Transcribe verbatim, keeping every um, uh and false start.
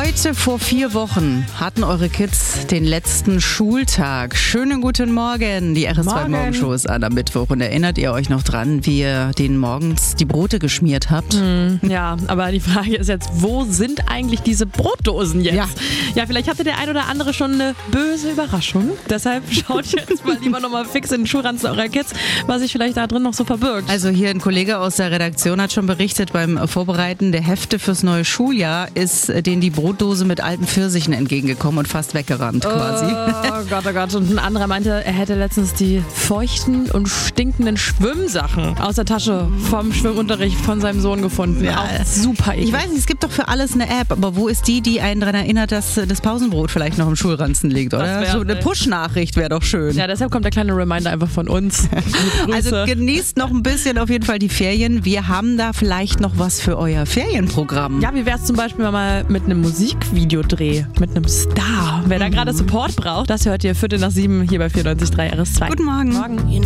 Heute vor vier Wochen hatten eure Kids den letzten Schultag. Schönen guten Morgen. Die R S zwei Morgenshow ist an am Mittwoch. Und erinnert ihr euch noch dran, wie ihr denen morgens die Brote geschmiert habt? Hm, ja, aber die Frage ist jetzt, wo sind eigentlich diese Brotdosen jetzt? Ja. ja, vielleicht hatte der ein oder andere schon eine böse Überraschung. Deshalb schaut jetzt mal lieber nochmal fix in den Schulranzen eurer Kids, was sich vielleicht da drin noch so verbirgt. Also hier ein Kollege aus der Redaktion hat schon berichtet, beim Vorbereiten der Hefte fürs neue Schuljahr ist denen die Brotdose mit alten Pfirsichen entgegengekommen und fast weggerannt quasi. Oh Gott, oh Gott. Und ein anderer meinte, er hätte letztens die feuchten und stinkenden Schwimmsachen aus der Tasche vom Schwimmunterricht von seinem Sohn gefunden. Ja. Auch super eklig. Ich weiß nicht, es gibt doch für alles eine App, aber wo ist die, die einen daran erinnert, dass das Pausenbrot vielleicht noch im Schulranzen liegt, oder? wär, So eine Push-Nachricht wäre doch schön. Ja, deshalb kommt der kleine Reminder einfach von uns. Also genießt noch ein bisschen auf jeden Fall die Ferien. Wir haben da vielleicht noch was für euer Ferienprogramm. Ja, wie wär's zum Beispiel mal mit einem Musikvideodreh, mit einem Star. Wer da gerade Support braucht, das hört ihr Viertel nach sieben hier bei vierundneunzig Komma drei R S zwei. Guten Morgen. Morgen.